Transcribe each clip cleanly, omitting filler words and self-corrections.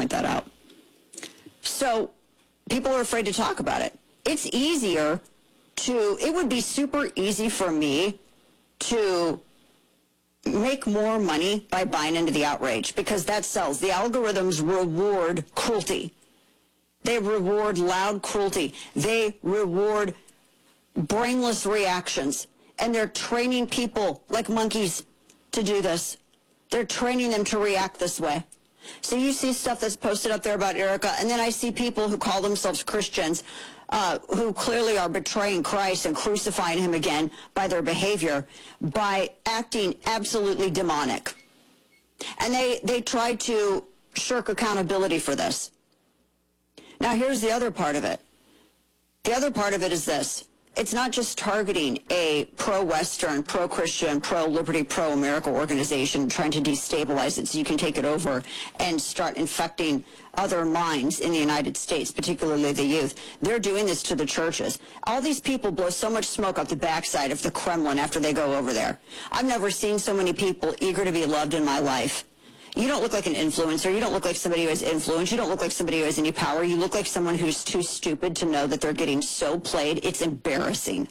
point that out. So people are afraid to talk about it. It's easier it would be super easy for me to make more money by buying into the outrage, because that sells. The algorithms reward cruelty. They reward loud cruelty. They reward brainless reactions. And they're training people like monkeys to do this. They're training them to react this way. So you see stuff that's posted up there about Erica, and then I see people who call themselves Christians who clearly are betraying Christ and crucifying him again by their behavior, by acting absolutely demonic. And they try to shirk accountability for this. Now, here's the other part of it. The other part of it is this. It's not just targeting a pro-Western, pro-Christian, pro-liberty, pro-America organization trying to destabilize it so you can take it over and start infecting other minds in the United States, particularly the youth. They're doing this to the churches. All these people blow so much smoke up the backside of the Kremlin after they go over there. I've never seen so many people eager to be loved in my life. You don't look like an influencer. You don't look like somebody who has influence. You don't look like somebody who has any power. You look like someone who's too stupid to know that they're getting so played. It's embarrassing.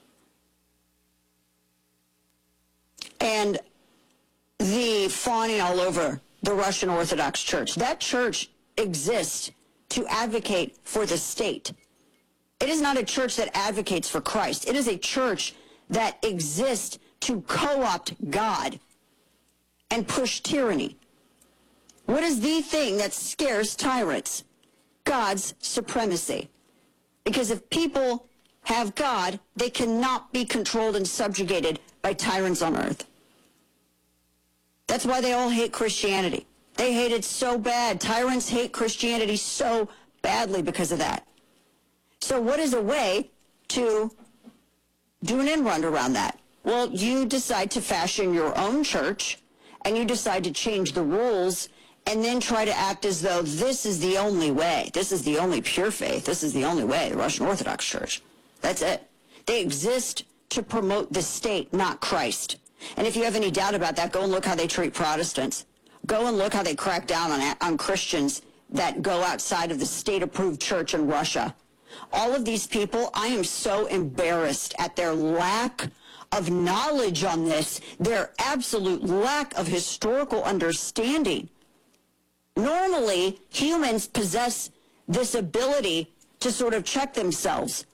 And the fawning all over the Russian Orthodox Church. That church exists to advocate for the state. It is not a church that advocates for Christ. It is a church that exists to co-opt God and push tyranny. What is the thing that scares tyrants? God's supremacy. Because if people have God, they cannot be controlled and subjugated by tyrants on earth. That's why they all hate Christianity. They hate it so bad. Tyrants hate Christianity so badly because of that. So what is a way to do an end run around that? Well, you decide to fashion your own church, and you decide to change the rules, and then try to act as though this is the only way. This is the only pure faith. This is the only way, the Russian Orthodox Church. That's it. They exist to promote the state, not Christ. And if you have any doubt about that, go and look how they treat Protestants. Go and look how they crack down on Christians that go outside of the state-approved church in Russia. All of these people, I am so embarrassed at their lack of knowledge on this, their absolute lack of historical understanding. Normally, humans possess this ability to sort of check themselves.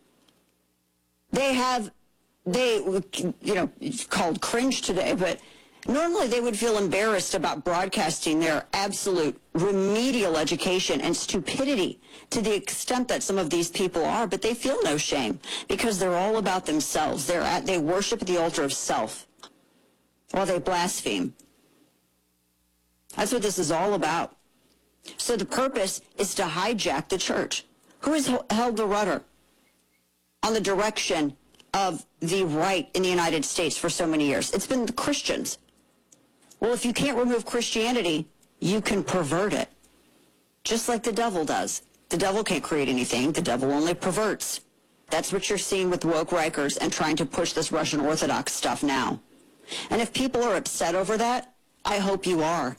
It's called cringe today, but normally they would feel embarrassed about broadcasting their absolute remedial education and stupidity to the extent that some of these people are, but they feel no shame because they're all about themselves. They worship at the altar of self while they blaspheme. That's what this is all about. So the purpose is to hijack the church. Who has held the rudder on the direction of the right in the United States for so many years? It's been the Christians. Well, if you can't remove Christianity, you can pervert it, just like the devil does. The devil can't create anything. The devil only perverts. That's what you're seeing with woke Rikers and trying to push this Russian Orthodox stuff now. And if people are upset over that, I hope you are.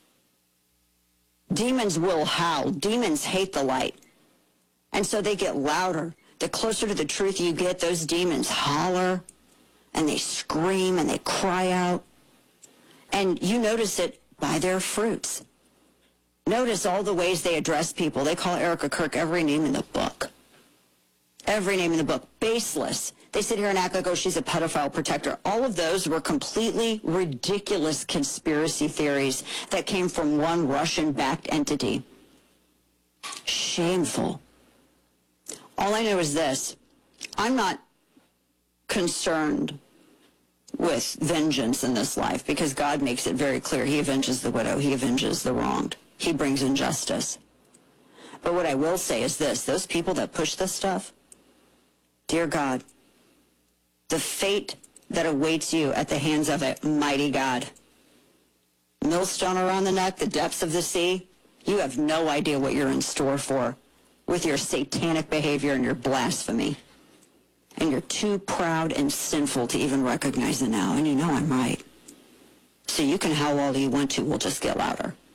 Demons will howl. Demons hate the light. And so they get louder. The closer to the truth you get, those demons holler, and they scream, and they cry out. And you notice it by their fruits. Notice all the ways they address people. They call Erica Kirk every name in the book. Every name in the book. Baseless. They sit here and act like, oh, she's a pedophile protector. All of those were completely ridiculous conspiracy theories that came from one Russian-backed entity. Shameful. All I know is this. I'm not concerned with vengeance in this life because God makes it very clear. He avenges the widow. He avenges the wronged. He brings injustice. But what I will say is this. Those people that push this stuff, dear God, the fate that awaits you at the hands of a mighty God. Millstone around the neck, the depths of the sea, you have no idea what you're in store for with your satanic behavior and your blasphemy. And you're too proud and sinful to even recognize it now. And you know I'm right. So you can howl all you want to. We'll just get louder.